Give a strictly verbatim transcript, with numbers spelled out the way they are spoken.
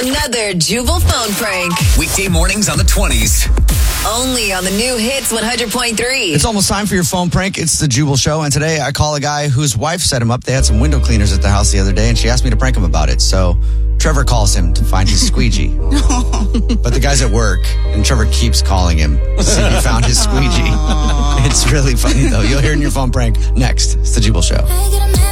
another Jubal phone prank. Weekday mornings on the twenties. Only on the new Hits one hundred point three. It's almost time for your phone prank. It's the Jubal Show, and today I call a guy whose wife set him up. They had some window cleaners at the house the other day, and she asked me to prank him about it. So Trevor calls him to find his squeegee. But the guy's at work, and Trevor keeps calling him to see if he found his squeegee. It's really funny, though. You'll hear it in your phone prank next. It's the Jubal Show.